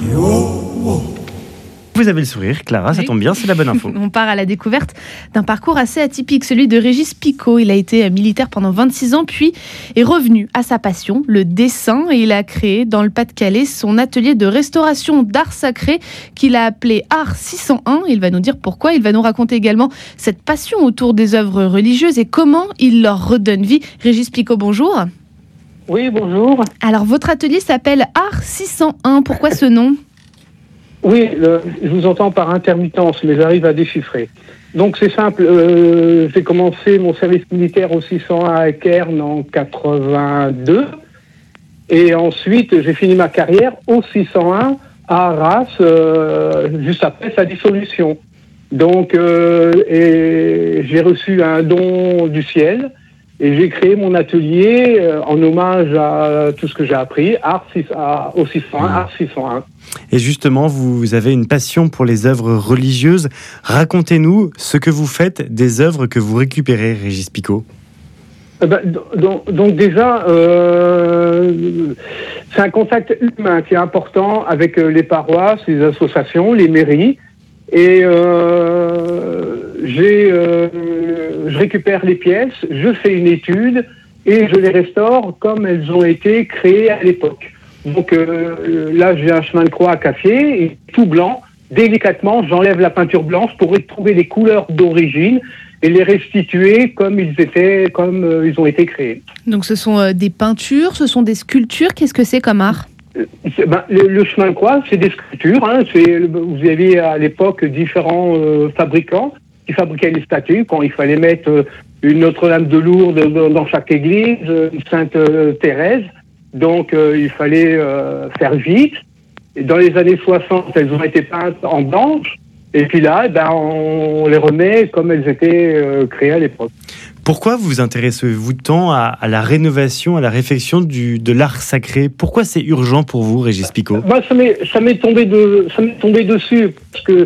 Vous avez le sourire, Clara, ça tombe bien, c'est la bonne info. On part à la découverte d'un parcours assez atypique, celui de Régis Picot. Il a été militaire pendant 26 ans, puis est revenu à sa passion, le dessin, et il a créé dans le Pas-de-Calais son atelier de restauration d'art sacré qu'il a appelé Art 601. Il va nous dire pourquoi, il va nous raconter également cette passion autour des œuvres religieuses et comment il leur redonne vie. Régis Picot, bonjour. Oui, bonjour. Alors, votre atelier s'appelle Art 601, pourquoi ce nom ? Oui, je vous entends par intermittence, mais j'arrive à déchiffrer. Donc c'est simple, j'ai commencé mon service militaire au 601 à Cairns en 82, et ensuite j'ai fini ma carrière au 601 à Arras, juste après sa dissolution. Donc et j'ai reçu un don du ciel, et j'ai créé mon atelier en hommage à tout ce que j'ai appris, au 601, Art 601. Et justement, vous avez une passion pour les œuvres religieuses. Racontez-nous ce que vous faites des œuvres que vous récupérez, Régis Picot. Donc déjà, c'est un contact humain qui est important avec les paroisses, les associations, les mairies. Et je récupère les pièces, je fais une étude et je les restaure comme elles ont été créées à l'époque. Donc là, j'ai un chemin de croix à Caffier, et tout blanc. Délicatement, j'enlève la peinture blanche pour retrouver les couleurs d'origine et les restituer comme ils ont été créés. Donc ce sont des peintures, ce sont des sculptures. Qu'est-ce que c'est comme art ? Le chemin de croix, c'est des sculptures. Vous aviez à l'époque différents fabricants qui fabriquaient les statues quand il fallait mettre une Notre-Dame de Lourdes dans chaque église, une Sainte Thérèse. Donc il fallait faire vite. Et dans les années 60, elles ont été peintes en blanche. Et puis là, on les remet comme elles étaient créées à l'époque. Pourquoi vous intéressez-vous tant à la rénovation, à la réflexion de l'art sacré ? Pourquoi c'est urgent pour vous, Régis Picot ? Ça m'est tombé dessus parce que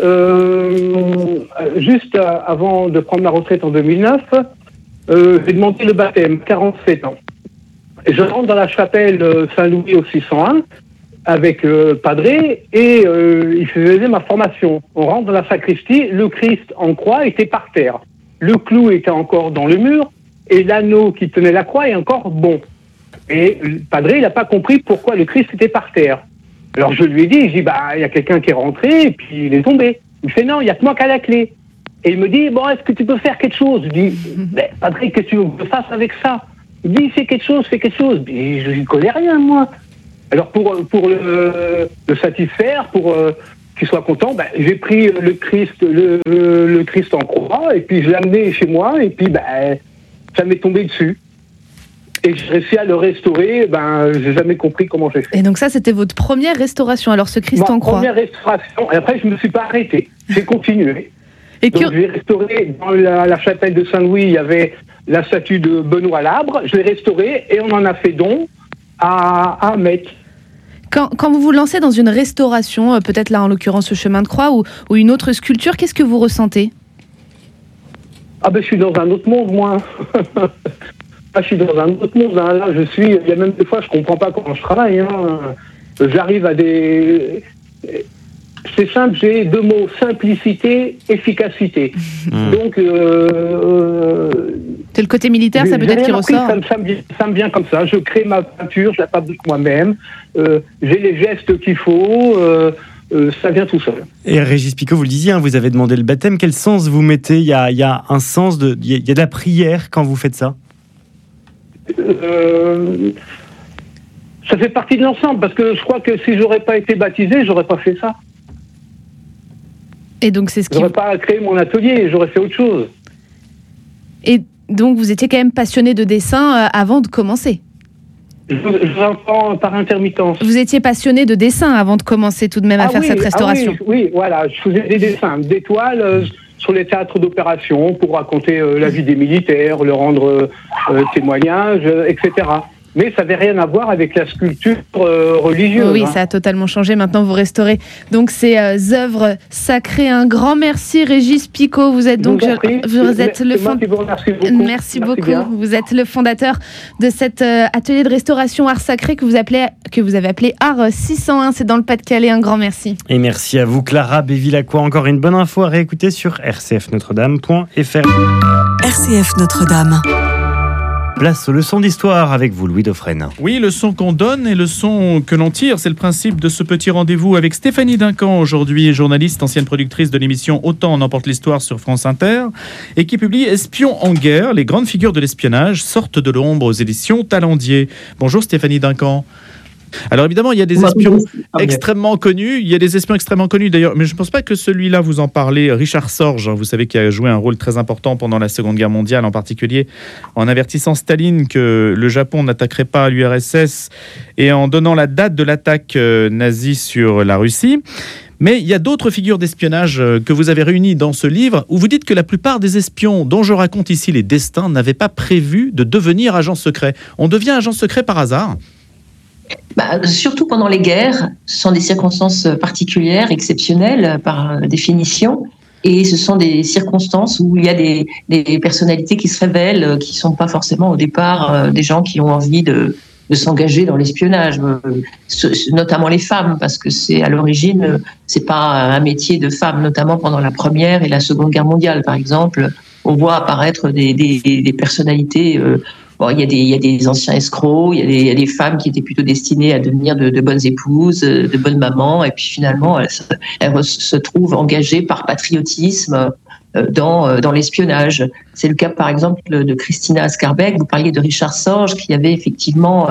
juste avant de prendre ma retraite en 2009, j'ai demandé le baptême, 47 ans. Et je rentre dans la chapelle Saint-Louis au 601 avec Padré et il faisait ma formation. On rentre dans la sacristie, le Christ en croix était par terre. Le clou était encore dans le mur et l'anneau qui tenait la croix est encore bon. Et Padré, il n'a pas compris pourquoi le Christ était par terre. Alors je lui ai dit, il y a quelqu'un qui est rentré et puis il est tombé. Il me fait non, il n'y a que moi qui a la clé. Et il me dit, est-ce que tu peux faire quelque chose ? Je dis, Padré, qu'est-ce que tu veux que je fasse avec ça ? Il dit, fais quelque chose. Mais je n'y connais rien, moi. Alors pour le satisfaire, pour qu'il soit content, j'ai pris le Christ en croix et puis je l'ai amené chez moi et puis ça m'est tombé dessus. Et j'ai réussi à le restaurer, j'ai jamais compris comment j'ai fait. Et donc ça, c'était votre première restauration, alors ce Christ en croix. Première restauration, et après je me suis pas arrêté, j'ai continué. Donc j'ai restauré, dans la chapelle de Saint-Louis, il y avait la statue de Benoît Labre, je l'ai restaurée et on en a fait don à Metz. Quand vous vous lancez dans une restauration, peut-être là en l'occurrence ce chemin de croix ou une autre sculpture, qu'est-ce que vous ressentez ? Je suis dans un autre monde, moi. Je suis dans un autre monde. Là, il y a même des fois, je comprends pas comment je travaille. J'arrive à des... C'est simple, j'ai deux mots, simplicité, efficacité. Donc... c'est le côté militaire, ça peut-être qui ressort. Ça me vient comme ça. Je crée ma peinture, je la fabrique moi-même. J'ai les gestes qu'il faut. Ça vient tout seul. Et Régis Picot, vous le disiez, vous avez demandé le baptême. Quel sens vous mettez ? Il y a un sens il y a de la prière quand vous faites ça ? Ça fait partie de l'ensemble, parce que je crois que si j'aurais pas été baptisé, j'aurais pas fait ça. Et donc c'est ce qui... J'aurais pas créé mon atelier, j'aurais fait autre chose. Et donc vous étiez quand même passionné de dessin avant de commencer ? Je vous entends par intermittence. Vous étiez passionné de dessin avant de commencer tout de même à faire cette restauration ? Oui, voilà, je faisais des dessins d'étoiles sur les théâtres d'opération pour raconter la vie des militaires, leur rendre témoignage, etc. mais ça n'avait rien à voir avec la sculpture religieuse. Oui, ça a totalement changé. Maintenant, vous restaurez donc ces œuvres sacrées. Un grand merci, Régis Picot. Vous êtes donc Merci beaucoup. Bien. Vous êtes le fondateur de cet atelier de restauration art sacré que vous avez appelé Art 601. C'est dans le Pas-de-Calais. Un grand merci. Et merci à vous, Clara Bévilacqua. Encore une bonne info à réécouter sur rcfnotredame.fr. RCF Notre-Dame. Place aux leçons d'histoire avec vous, Louis Dauphren. Oui, le son qu'on donne et le son que l'on tire, c'est le principe de ce petit rendez-vous avec Stéphanie Duncan, aujourd'hui journaliste, ancienne productrice de l'émission Autant en emporte l'histoire sur France Inter, et qui publie Espions en guerre, les grandes figures de l'espionnage sortent de l'ombre aux éditions Talendier. Bonjour Stéphanie Duncan. Alors évidemment, il y a des espions extrêmement connus. Il y a des espions extrêmement connus d'ailleurs, mais je ne pense pas que celui-là vous en parlez. Richard Sorge, vous savez, qui a joué un rôle très important pendant la Seconde Guerre mondiale, en particulier en avertissant Staline que le Japon n'attaquerait pas l'URSS et en donnant la date de l'attaque nazie sur la Russie. Mais il y a d'autres figures d'espionnage que vous avez réunies dans ce livre, où vous dites que la plupart des espions dont je raconte ici les destins n'avaient pas prévu de devenir agents secrets. On devient agent secret par hasard ? Surtout pendant les guerres, ce sont des circonstances particulières, exceptionnelles par définition, et ce sont des circonstances où il y a des personnalités qui se révèlent, qui ne sont pas forcément au départ des gens qui ont envie de s'engager dans l'espionnage, notamment les femmes, parce que c'est à l'origine, c'est pas un métier de femme, notamment pendant la Première et la Seconde Guerre mondiale, par exemple. On voit apparaître des personnalités. Il y a des anciens escrocs, il y a des femmes qui étaient plutôt destinées à devenir de bonnes épouses, de bonnes mamans, et puis finalement elles se trouvent engagées par patriotisme dans l'espionnage. C'est le cas par exemple de Christina Skarbek. Vous parliez de Richard Sorge qui avait effectivement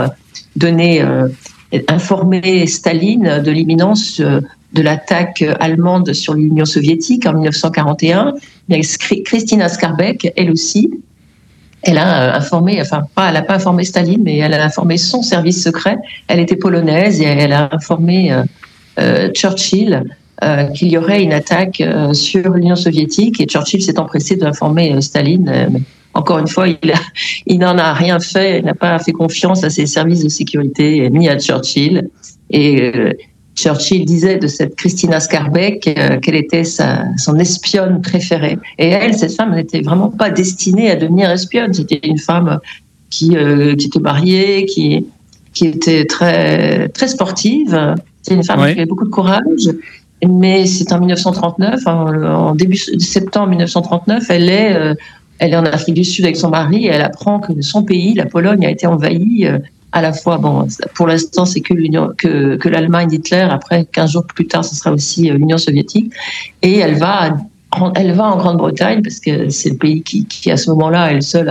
informé Staline de l'imminence de l'attaque allemande sur l'Union soviétique en 1941. Christina Skarbek, elle aussi, elle a informé, elle n'a pas informé Staline, mais elle a informé son service secret. Elle était polonaise et elle a informé Churchill qu'il y aurait une attaque sur l'Union soviétique. Et Churchill s'est empressé d'informer Staline. Mais encore une fois, il n'en a rien fait. Il n'a pas fait confiance à ses services de sécurité ni à Churchill. Et Churchill disait de cette Christina Skarbek qu'elle était son espionne préférée. Et elle, cette femme, n'était vraiment pas destinée à devenir espionne. C'était une femme qui était mariée, qui était très, très sportive. C'est une femme qui avait beaucoup de courage. Mais c'est en 1939, en début septembre 1939, elle est en Afrique du Sud avec son mari et elle apprend que son pays, la Pologne, a été envahi. À la fois, pour l'instant, c'est que l'Allemagne d'Hitler. Après, 15 jours plus tard, ce sera aussi l'Union soviétique. Et elle va en Grande-Bretagne parce que c'est le pays qui à ce moment-là, est le seul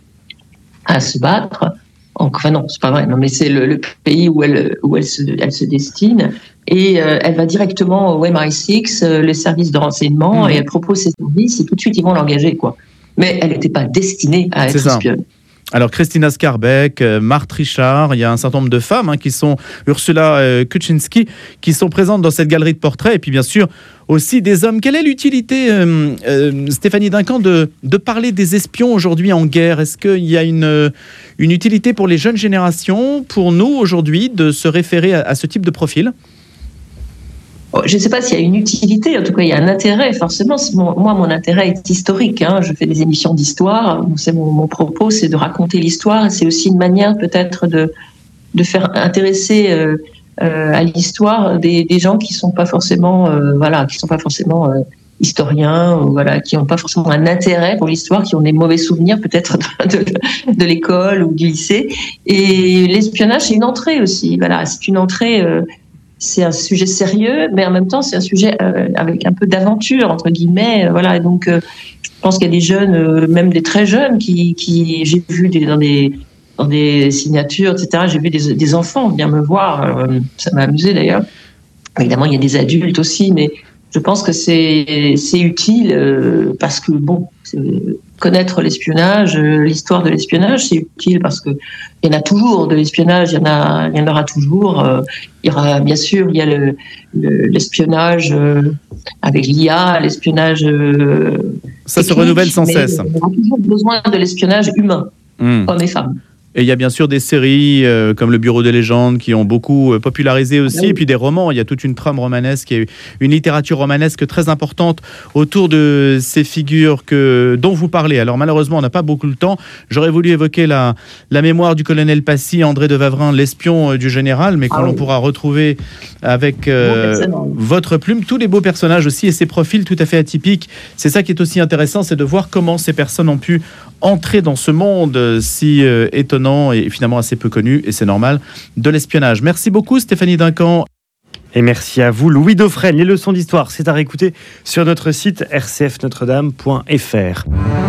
à se battre. Enfin non, c'est pas vrai. Non, mais c'est le pays où elle se destine. Et elle va directement au MI6, les services de renseignement, et elle propose ses services. Et tout de suite, ils vont l'engager, quoi. Mais elle n'était pas destinée à être espionne. Alors, Christina Skarbek, Marthe Richard, il y a un certain nombre de femmes qui sont Ursula Kuczynski, qui sont présentes dans cette galerie de portraits. Et puis, bien sûr, aussi des hommes. Quelle est l'utilité, Stéphanie Duncan, de parler des espions aujourd'hui en guerre ? Est-ce qu'il y a une utilité pour les jeunes générations, pour nous aujourd'hui, de se référer à ce type de profil ? Je ne sais pas s'il y a une utilité, en tout cas il y a un intérêt, forcément. Moi, mon intérêt est historique. Je fais des émissions d'histoire. C'est mon propos, c'est de raconter l'histoire. C'est aussi une manière peut-être de faire intéresser à l'histoire des gens qui ne sont pas forcément, historiens, qui n'ont pas forcément un intérêt pour l'histoire, qui ont des mauvais souvenirs peut-être de l'école ou du lycée. Et l'espionnage, c'est une entrée aussi. Voilà, c'est une entrée. C'est un sujet sérieux, mais en même temps, c'est un sujet avec un peu d'aventure, entre guillemets. Voilà, et donc, je pense qu'il y a des jeunes, même des très jeunes, qui j'ai vu dans des signatures, etc. J'ai vu des enfants venir me voir. Ça m'a amusé d'ailleurs. Évidemment, il y a des adultes aussi, mais je pense que c'est utile parce que connaître l'espionnage, l'histoire de l'espionnage, c'est utile parce que il y en a toujours de l'espionnage, il y en aura toujours. Il y aura bien sûr, il y a l'espionnage avec l'IA, l'espionnage. Ça se renouvelle sans cesse. On aura toujours besoin de l'espionnage humain, hommes et femmes. Et il y a bien sûr des séries comme Le Bureau des légendes qui ont beaucoup popularisé aussi. Et puis des romans. Il y a toute une trame romanesque et une littérature romanesque très importante autour de ces figures dont vous parlez. Alors malheureusement, on n'a pas beaucoup de temps. J'aurais voulu évoquer la mémoire du colonel Passy, André de Wavrin, l'espion du général, mais qu'on pourra retrouver avec votre plume tous les beaux personnages aussi et ces profils tout à fait atypiques. C'est ça qui est aussi intéressant, c'est de voir comment ces personnes ont pu entrer dans ce monde si étonnant et finalement assez peu connu, et c'est normal, de l'espionnage. Merci beaucoup Stéphanie Duncan. Et merci à vous Louis Dauphren. Les leçons d'histoire, c'est à réécouter sur notre site rcfnotredame.fr.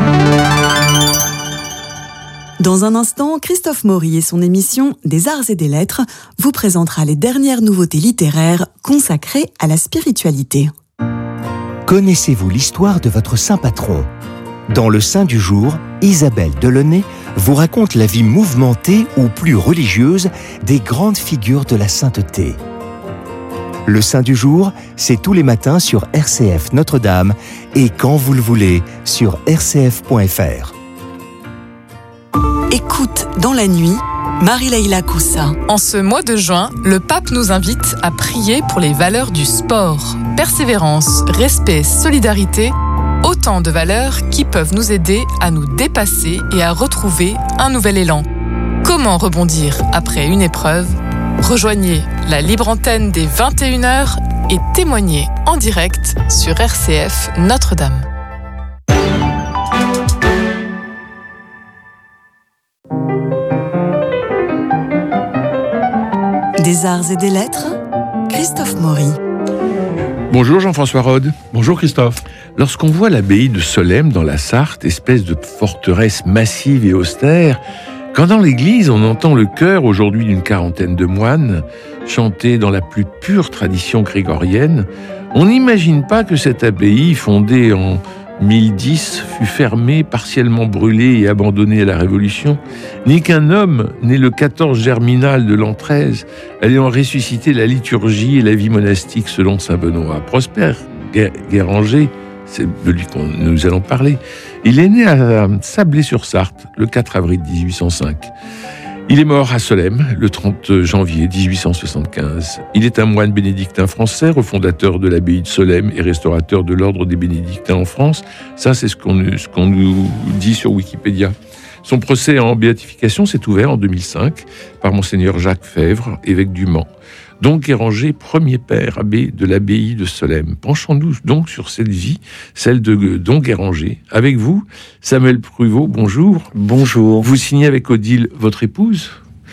Dans un instant, Christophe Maury et son émission Des Arts et des Lettres vous présentera les dernières nouveautés littéraires consacrées à la spiritualité. Connaissez-vous l'histoire de votre saint patron ? Dans le Saint du jour, Isabelle Delaunay vous raconte la vie mouvementée ou plus religieuse des grandes figures de la sainteté. Le Saint du jour, c'est tous les matins sur RCF Notre-Dame et quand vous le voulez sur rcf.fr. Écoute dans la nuit, Marie-Leïla Coussa. En ce mois de juin, le pape nous invite à prier pour les valeurs du sport. Persévérance, respect, solidarité, autant de valeurs qui peuvent nous aider à nous dépasser et à retrouver un nouvel élan. Comment rebondir après une épreuve ? Rejoignez la libre antenne des 21h et témoignez en direct sur RCF Notre-Dame. Des Arts et des Lettres, Christophe Maury. Bonjour Jean-François Rode. Bonjour Christophe. Lorsqu'on voit l'abbaye de Solesmes dans la Sarthe, espèce de forteresse massive et austère, quand dans l'église on entend le chœur aujourd'hui d'une quarantaine de moines chanter dans la plus pure tradition grégorienne, on n'imagine pas que cette abbaye, fondée en 1010, fut fermée, partiellement brûlée et abandonnée à la Révolution, ni qu'un homme, né le 14 Germinal de l'an 13, ayant ressuscité la liturgie et la vie monastique selon saint Benoît. Prosper Guéranger, c'est de lui que nous allons parler, il est né à Sablé-sur-Sarthe le 4 avril 1805. Il est mort à Solesmes le 30 janvier 1875. Il est un moine bénédictin français, refondateur de l'abbaye de Solesmes et restaurateur de l'ordre des bénédictins en France. Ça, c'est ce qu'on nous dit sur Wikipédia. Son procès en béatification s'est ouvert en 2005 par monseigneur Jacques Fèvre, évêque du Mans. Donc Guéranger, premier père abbé de l'abbaye de Solesmes. Penchons-nous donc sur cette vie, celle de Don Guéranger. Avec vous, Samuel Pruvot, bonjour. Bonjour. Vous signez avec Odile, votre épouse,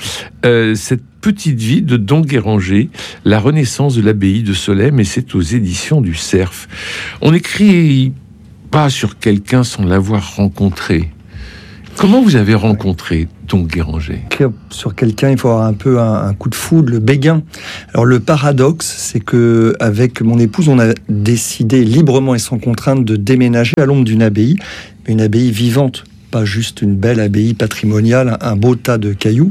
cette petite vie de Don Guéranger, la renaissance de l'abbaye de Solesmes, et c'est aux éditions du Cerf. On n'écrit pas sur quelqu'un sans l'avoir rencontré. Comment vous avez rencontré Don Guéranger ? Sur quelqu'un, il faut avoir un peu un coup de foudre, le béguin. Alors le paradoxe, c'est que avec mon épouse, on a décidé librement et sans contrainte de déménager à l'ombre d'une abbaye vivante, pas juste une belle abbaye patrimoniale, un beau tas de cailloux.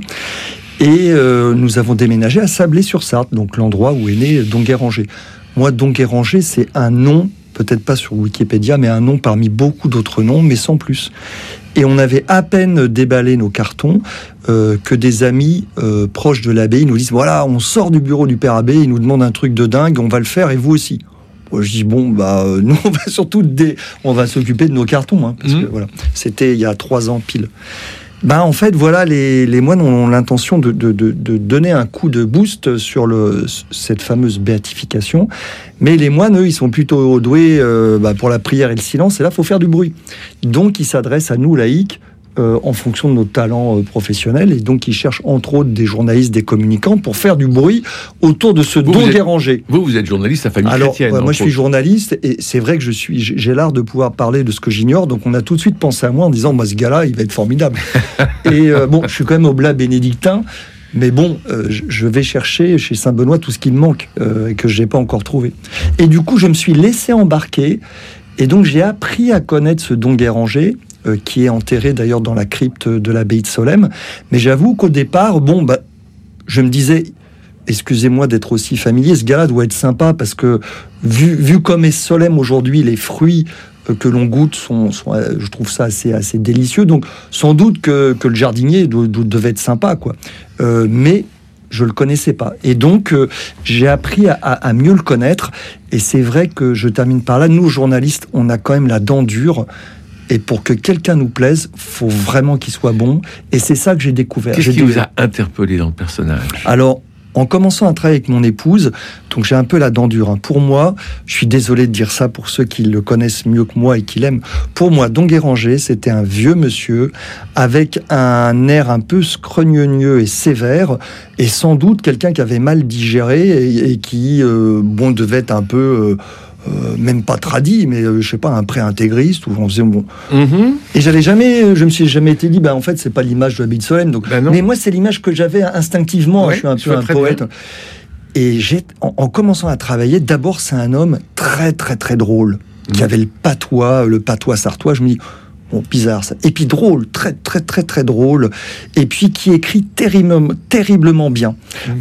Et nous avons déménagé à Sablé-sur-Sarthe, donc l'endroit où est né Don Guéranger. Moi, Don Guéranger, c'est un nom, peut-être pas sur Wikipédia, mais un nom parmi beaucoup d'autres noms, mais sans plus. Et on avait à peine déballé nos cartons que des amis proches de l'abbaye nous disent « Voilà, on sort du bureau du père abbé, il nous demande un truc de dingue, on va le faire et vous aussi. » Je dis « Bon, nous, on va surtout on va s'occuper de nos cartons. Hein, » parce que voilà, c'était il y a 3 ans pile. En fait, voilà, les moines ont l'intention de donner un coup de boost sur cette fameuse béatification. Mais les moines, eux, ils sont plutôt doués pour la prière et le silence. Et là, il faut faire du bruit. Donc, ils s'adressent à nous, laïcs, en fonction de nos talents professionnels. Et donc, ils cherchent, entre autres, des journalistes, des communicants pour faire du bruit autour de ce Don Guéranger. Vous êtes journaliste à famille chrétienne. Moi, je suis journaliste et c'est vrai que j'ai l'art de pouvoir parler de ce que j'ignore. Donc, on a tout de suite pensé à moi en disant, moi, ce gars-là, il va être formidable. Et je suis quand même oblat bénédictin. Mais bon, je vais chercher chez Saint-Benoît tout ce qui me manque et que je n'ai pas encore trouvé. Et du coup, je me suis laissé embarquer. Et donc, j'ai appris à connaître ce Don Guéranger, qui est enterré d'ailleurs dans la crypte de l'abbaye de Solesmes. Mais j'avoue qu'au départ, je me disais, excusez-moi d'être aussi familier, ce gars-là doit être sympa parce que vu comme est Solesmes aujourd'hui, les fruits que l'on goûte sont, je trouve ça assez délicieux. Donc, sans doute que le jardinier devait être sympa, quoi. Mais je le connaissais pas. Et donc, j'ai appris à mieux le connaître. Et c'est vrai que je termine par là. Nous, journalistes, on a quand même la dent dure. Et pour que quelqu'un nous plaise, faut vraiment qu'il soit bon. Et c'est ça que j'ai découvert. Qu'est-ce qui vous a interpellé dans le personnage ? Alors, en commençant à travailler avec mon épouse, donc j'ai un peu la dent dure, hein. Pour moi, je suis désolé de dire ça pour ceux qui le connaissent mieux que moi et qui l'aiment. Pour moi, Don Guéranger, c'était un vieux monsieur avec un air un peu scrogneux et sévère, et sans doute quelqu'un qui avait mal digéré et qui, devait être un peu... même pas tradit, mais je sais pas, un pré-intégriste, où on faisait bon. Et je me suis jamais été dit, en fait, c'est pas l'image de l'habit de Solesmes. Donc, mais moi, c'est l'image que j'avais instinctivement. Ouais, je suis un peu un poète. Bien. Et en commençant à travailler, d'abord, c'est un homme très, très, très drôle, qui avait le patois sartois. Je me dis, bizarre ça. Et puis drôle, très très très très drôle. Et puis qui écrit terriblement bien.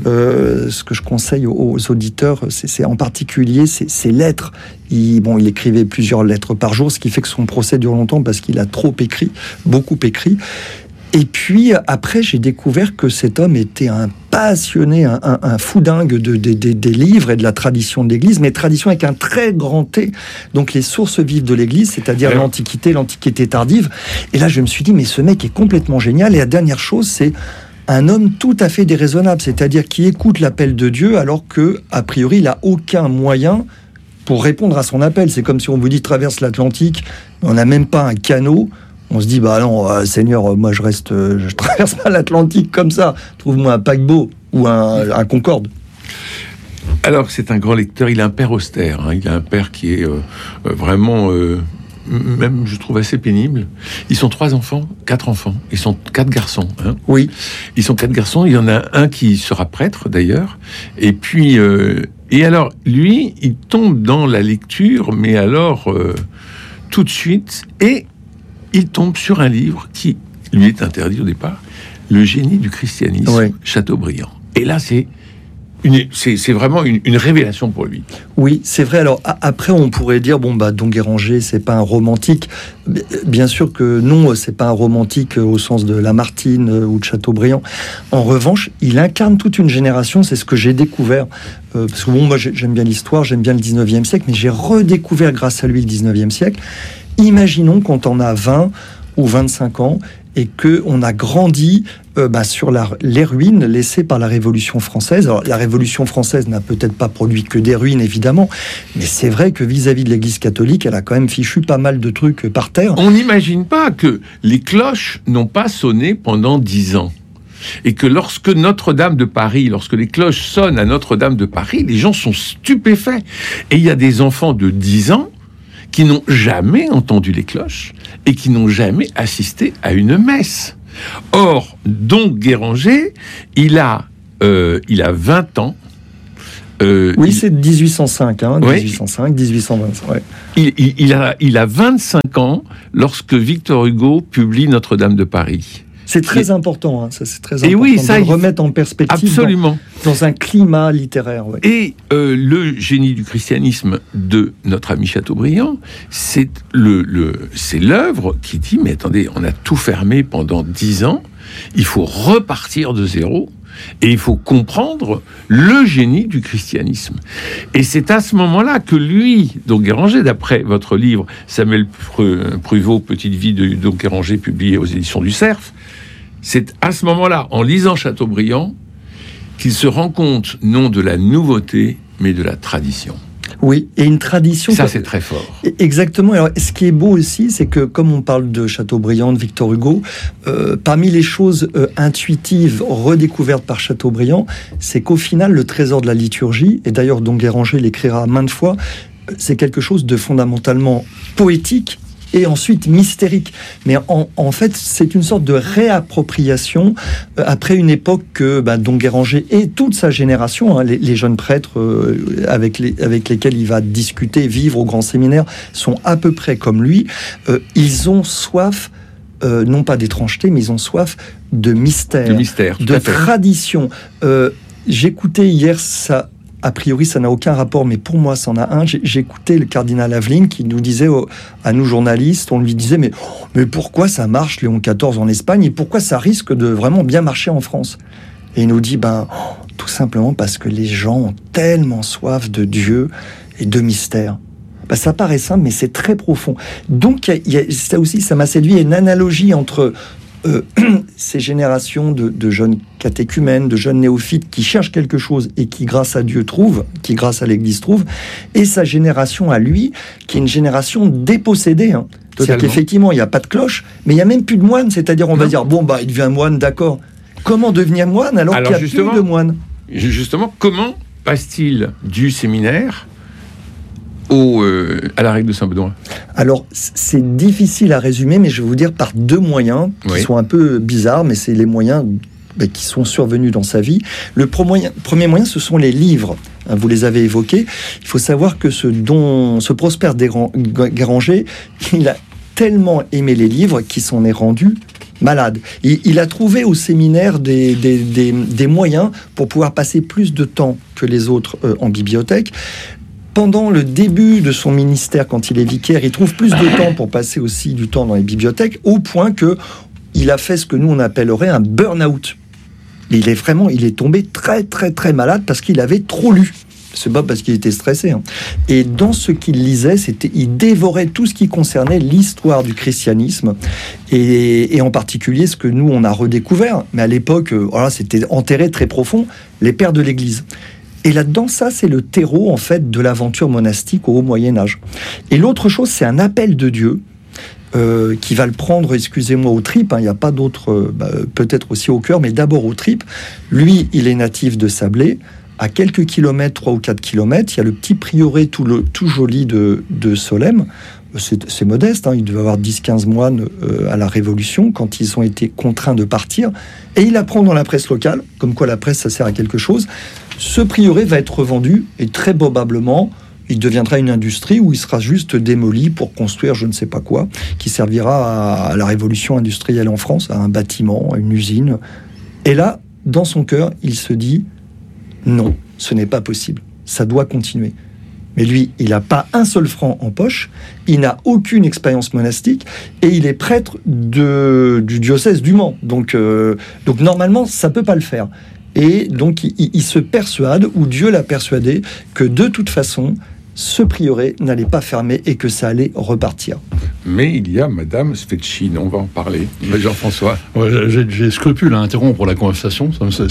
Ce que je conseille aux auditeurs, c'est en particulier ses lettres. Il écrivait plusieurs lettres par jour, ce qui fait que son procès dure longtemps parce qu'il a beaucoup écrit. Et puis après, j'ai découvert que cet homme était un passionné, un fou dingue des livres et de la tradition de l'Église, mais tradition avec un très grand T. Donc les sources vives de l'Église, c'est-à-dire l'Antiquité tardive. Et là, je me suis dit, mais ce mec est complètement génial. Et la dernière chose, c'est un homme tout à fait déraisonnable, c'est-à-dire qui écoute l'appel de Dieu alors que, a priori, il n'a aucun moyen pour répondre à son appel. C'est comme si on vous dit traverse l'Atlantique, on n'a même pas un canot. On se dit, non, Seigneur, moi je traverse pas l'Atlantique comme ça. Trouve-moi un paquebot ou un Concorde. Alors, c'est un grand lecteur, il a un père austère. Hein. Il a un père qui est vraiment, même je trouve assez pénible. Ils sont 4 enfants. Ils sont 4 garçons. Hein. Oui. Ils sont 4 garçons. Il y en a un qui sera prêtre, d'ailleurs. Et puis, et alors, lui, il tombe dans la lecture, mais alors, tout de suite, et il tombe sur un livre qui lui est interdit au départ, Le génie du christianisme, Chateaubriand. Et là, c'est vraiment une révélation pour lui. Oui, c'est vrai. Alors après, on pourrait dire Don Guéranger, c'est pas un romantique. Bien sûr que non, c'est pas un romantique au sens de Lamartine ou de Chateaubriand. En revanche, il incarne toute une génération. C'est ce que j'ai découvert. Parce que moi, j'aime bien l'histoire, j'aime bien le 19e siècle, mais j'ai redécouvert grâce à lui le 19e siècle. Imaginons quand on a 20 ou 25 ans et qu'on a grandi sur les ruines laissées par la Révolution française. Alors, la Révolution française n'a peut-être pas produit que des ruines, évidemment, mais c'est vrai que vis-à-vis de l'Église catholique, elle a quand même fichu pas mal de trucs par terre. On n'imagine pas que les cloches n'ont pas sonné pendant 10 ans. Et que lorsque les cloches sonnent à Notre-Dame de Paris, les gens sont stupéfaits. Et il y a des enfants de 10 ans qui n'ont jamais entendu les cloches et qui n'ont jamais assisté à une messe. Or, Don Guéranger, il a 20 ans. C'est 1805, 1825. Ouais. Il a 25 ans lorsque Victor Hugo publie Notre-Dame de Paris. C'est très important, ça c'est très important et oui, de le remettre en perspective absolument. Dans un climat littéraire. Ouais. Et le génie du christianisme de notre ami Chateaubriand, c'est l'œuvre qui dit, mais attendez, on a tout fermé pendant 10 ans, il faut repartir de zéro, et il faut comprendre le génie du christianisme. Et c'est à ce moment-là que lui, Don Guéranger, d'après votre livre, Samuel Pruvot, Petite vie de Don Guéranger, publié aux éditions du Cerf, c'est à ce moment-là, en lisant Chateaubriand, qu'il se rend compte non de la nouveauté, mais de la tradition. Oui, et une tradition... Ça, c'est très fort. Exactement. Alors, ce qui est beau aussi, c'est que, comme on parle de Chateaubriand, de Victor Hugo, parmi les choses intuitives redécouvertes par Chateaubriand, c'est qu'au final, le trésor de la liturgie, et d'ailleurs Don Guéranger l'écrira maintes fois, c'est quelque chose de fondamentalement poétique, et ensuite mystérique. Mais en fait, c'est une sorte de réappropriation après une époque que Don Guéranger et toute sa génération, les jeunes prêtres avec lesquels il va discuter, vivre au grand séminaire, sont à peu près comme lui. Ils ont soif, non pas d'étrangeté, mais ils ont soif de mystère, de tradition. J'écoutais hier ça. a priori, ça n'a aucun rapport, mais pour moi, ça en a un. J'écoutais le cardinal Aveline qui nous disait, à nous journalistes, on lui disait, mais pourquoi ça marche, Léon XIV en Espagne, et pourquoi ça risque de vraiment bien marcher en France? Et il nous dit, tout simplement parce que les gens ont tellement soif de Dieu et de mystère. Ça paraît simple, mais c'est très profond. Donc, ça aussi, ça m'a séduit, une analogie entre ces générations de jeunes catéchumènes, de jeunes néophytes qui cherchent quelque chose et qui, grâce à Dieu, trouvent, qui, grâce à l'Église, trouvent, et sa génération à lui, qui est une génération dépossédée. C'est-à-dire qu'effectivement, il n'y a pas de cloche, mais il n'y a même plus de moine. C'est-à-dire, on va dire, il devient moine, d'accord. Comment devenir moine alors qu'il n'y a plus de moine? Justement, comment passe-t-il du séminaire à la règle de Saint-Benoît? Alors, c'est difficile à résumer, mais je vais vous dire par 2 moyens qui sont un peu bizarres, mais c'est les moyens qui sont survenus dans sa vie. Le premier moyen, ce sont les livres. Vous les avez évoqués. Il faut savoir que ce Prosper Guéranger, il a tellement aimé les livres qu'il s'en est rendu malade. Il a trouvé au séminaire des moyens pour pouvoir passer plus de temps que les autres en bibliothèque. Pendant le début de son ministère, quand il est vicaire, il trouve plus de temps pour passer aussi du temps dans les bibliothèques, au point que il a fait ce que nous on appellerait un burn-out. Il est tombé très très très malade parce qu'il avait trop lu. C'est pas parce qu'il était stressé. Et dans ce qu'il lisait, il dévorait tout ce qui concernait l'histoire du christianisme et en particulier ce que nous on a redécouvert. Mais à l'époque, c'était enterré très profond, les pères de l'Église. Et là-dedans, ça, c'est le terreau, en fait, de l'aventure monastique au Haut-Moyen-Âge. Et l'autre chose, c'est un appel de Dieu qui va le prendre, excusez-moi, aux tripes. Il n'y a pas d'autre, peut-être aussi au cœur, mais d'abord aux tripes. Lui, il est natif de Sablé. À quelques kilomètres, 3 ou 4 kilomètres, il y a le petit prieuré tout joli de Solesmes. C'est modeste, il devait avoir 10-15 moines à la Révolution, quand ils ont été contraints de partir. Et il apprend dans la presse locale, comme quoi la presse, ça sert à quelque chose. Ce prieuré va être revendu, et très probablement, il deviendra une industrie où il sera juste démoli pour construire je ne sais pas quoi, qui servira à la révolution industrielle en France, à un bâtiment, à une usine. Et là, dans son cœur, il se dit « Non, ce n'est pas possible, ça doit continuer ». Mais lui, il n'a pas un seul franc en poche, il n'a aucune expérience monastique, et il est prêtre du diocèse du Mans. Donc normalement, ça ne peut pas le faire. Et donc, il se persuade, ou Dieu l'a persuadé, que de toute façon, ce prieuré n'allait pas fermer et que ça allait repartir. Mais il y a Madame Svetchine, on va en parler. Jean-François. J'ai scrupule à interrompre la conversation,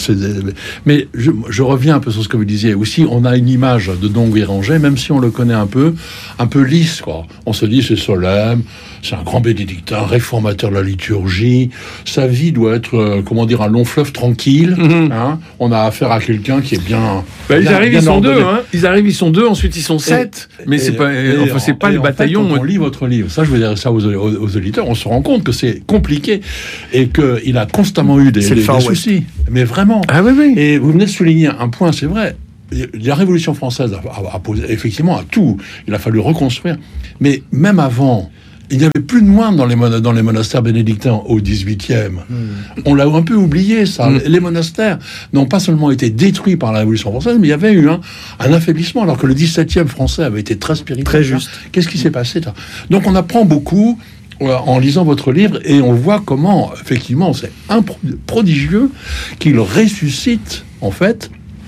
mais je reviens un peu sur ce que vous disiez. Aussi, on a une image de Don Guéranger, même si on le connaît un peu lisse, quoi. On se dit, c'est Solesmes, c'est un grand bénédictin, réformateur de la liturgie. Sa vie doit être, un long fleuve tranquille. On a affaire à quelqu'un qui est bien... ils arrivent, ils sont deux, ensuite ils sont 7. Mais c'est pas le bataillon. Quand on lit votre livre, ça je veux dire ça aux auditeurs, on se rend compte que c'est compliqué et qu'il a constamment eu des soucis. Mais vraiment. Ah oui. Et vous venez de souligner un point, c'est vrai. La Révolution française a posé effectivement à tout. Il a fallu reconstruire. Mais même avant, il n'y avait plus de moines dans les monastères bénédictins au XVIIIe. On l'a un peu oublié, ça. Les monastères n'ont pas seulement été détruits par la Révolution française, mais il y avait eu un affaiblissement, alors que le XVIIe français avait été très spirituel. Très juste. Qu'est-ce qui s'est passé là ? Donc on apprend beaucoup en lisant votre livre, et on voit comment, effectivement, c'est prodigieux qu'il ressuscite, en fait,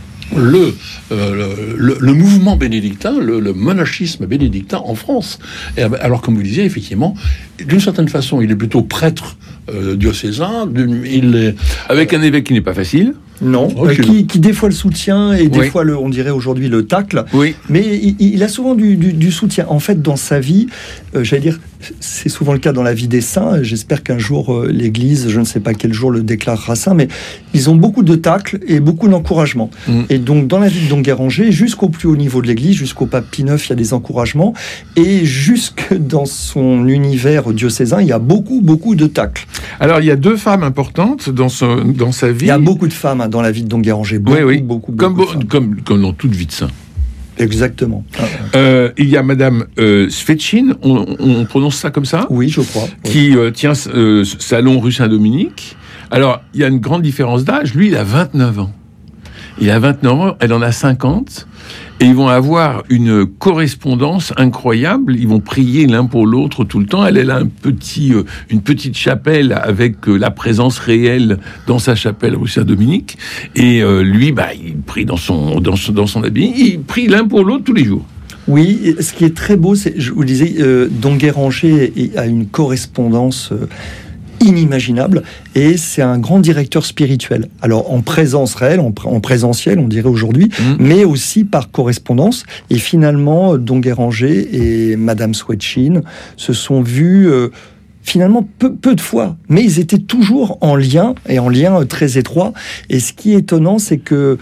le mouvement bénédictin, le monachisme bénédictin en France. Et alors, comme vous disiez, effectivement, d'une certaine façon, il est plutôt prêtre diocésain. Avec un évêque qui n'est pas facile. Non, qui des fois le soutient et des fois, on dirait aujourd'hui, le tacle. Oui. Mais il a souvent du soutien. En fait, dans sa vie, j'allais dire, c'est souvent le cas dans la vie des saints. J'espère qu'un jour, l'Église, je ne sais pas quel jour, le déclarera saint, mais ils ont beaucoup de tacle et beaucoup d'encouragement. Et donc, dans la vie de Don Guéranger, jusqu'au plus haut niveau de l'Église, jusqu'au pape Pie IX, il y a des encouragements. Et jusque dans son univers diocésain, il y a beaucoup, beaucoup de tacle. Alors, il y a 2 femmes importantes dans sa vie. Il y a beaucoup de femmes dans la vie de Don Guéranger. Beaucoup comme dans toute vie de saint. Exactement. Il y a Madame Svetchine, on prononce ça comme ça ? Oui, je crois. Qui tient salon rue Saint-Dominique. Alors, il y a une grande différence d'âge. Lui, il a 29 ans. Elle en a 50. Et ils vont avoir une correspondance incroyable. Ils vont prier l'un pour l'autre tout le temps. Elle a une petite chapelle avec la présence réelle dans sa chapelle rue Saint-Dominique. Et lui, il prie dans son abbaye. Ils prient l'un pour l'autre tous les jours. Oui, ce qui est très beau, c'est, je vous disais, Don Guéranger a une correspondance inimaginable, et c'est un grand directeur spirituel. Alors en présence réelle, en présentiel, on dirait aujourd'hui, mais aussi par correspondance. Et finalement, Don Guéranger et Madame Swetchine se sont vus finalement peu de fois, mais ils étaient toujours en lien, et en lien très étroit. Et ce qui est étonnant, c'est que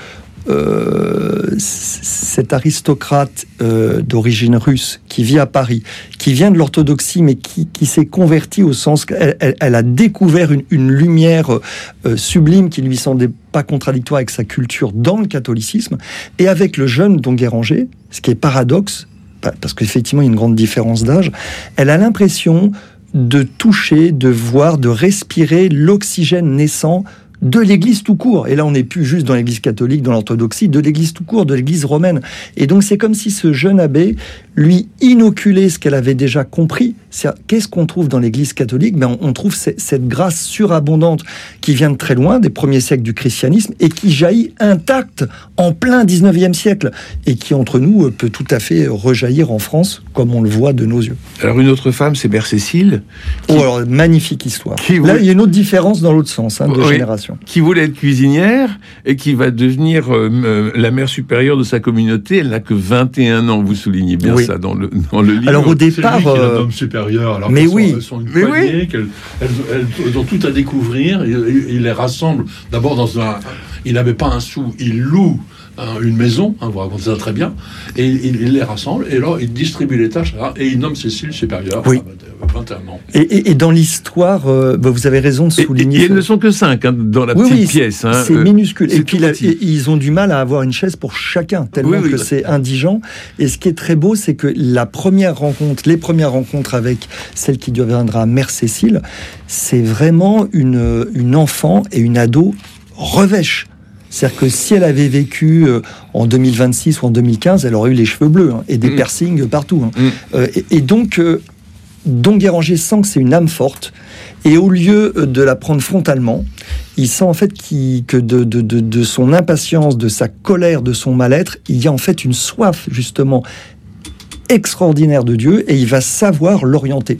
cet aristocrate d'origine russe qui vit à Paris, qui vient de l'orthodoxie, mais qui s'est converti au sens qu'elle a découvert une lumière sublime qui ne lui semblait pas contradictoire avec sa culture dans le catholicisme, et avec le jeune Don Guéranger, ce qui est paradoxe, parce qu'effectivement il y a une grande différence d'âge, elle a l'impression de toucher, de voir, de respirer l'oxygène naissant de l'Église tout court. Et là, on n'est plus juste dans l'Église catholique, dans l'orthodoxie, de l'Église tout court, de l'Église romaine. Et donc, c'est comme si ce jeune abbé lui inoculait ce qu'elle avait déjà compris. Qu'est-ce qu'on trouve dans l'Église catholique ? On trouve cette grâce surabondante qui vient de très loin, des premiers siècles du christianisme, et qui jaillit intacte en plein 19e siècle, et qui, entre nous, peut tout à fait rejaillir en France, comme on le voit de nos yeux. Alors, une autre femme, c'est Mère Cécile. Alors, magnifique histoire. Là, il y a une autre différence dans l'autre sens, de génération. Qui voulait être cuisinière et qui va devenir la mère supérieure de sa communauté. Elle n'a que 21 ans, vous soulignez bien ça dans le livre. Alors au départ... C'est lui qui est l'homme supérieur, alors mais elles sont une poignée, elles ont tout à découvrir. Il les rassemble d'abord dans un... Il n'avait pas un sou, il loue une maison, vous racontez ça très bien, et il les rassemble, et là, il distribue les tâches, et il nomme Cécile supérieure, à 21 ans. Et dans l'histoire, vous avez raison de souligner... Et elles ne sont que 5 dans la petite pièce. C'est minuscule. Et puis, ils ont du mal à avoir une chaise pour chacun, tellement que c'est indigent. Et ce qui est très beau, c'est que les premières rencontres avec celle qui deviendra Mère Cécile, c'est vraiment une enfant et une ado revêche. C'est-à-dire que si elle avait vécu en 2026 ou en 2015, elle aurait eu les cheveux bleus et des piercings partout. Et donc, Don Guéranger sent que c'est une âme forte, et au lieu de la prendre frontalement, il sent en fait que de son impatience, de sa colère, de son mal-être, il y a en fait une soif justement extraordinaire de Dieu, et il va savoir l'orienter.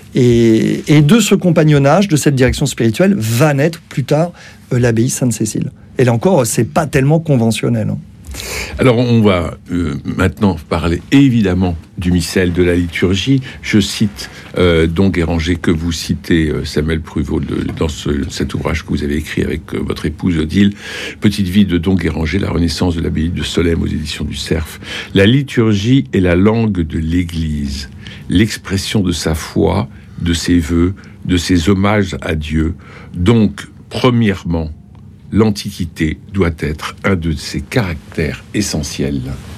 Et de ce compagnonnage, de cette direction spirituelle, va naître plus tard l'abbaye Sainte-Cécile. Et là encore, c'est pas tellement conventionnel. Alors, on va maintenant parler évidemment du missel, de la liturgie. Je cite Don Guéranger, que vous citez, Samuel Pruvot, dans cet ouvrage que vous avez écrit avec votre épouse Odile, Petite vie de Don Guéranger, la renaissance de l'abbaye de Solesmes aux éditions du Cerf. La liturgie est la langue de l'Église, l'expression de sa foi, de ses vœux, de ses hommages à Dieu. Donc, premièrement, l'Antiquité doit être un de ses caractères essentiels.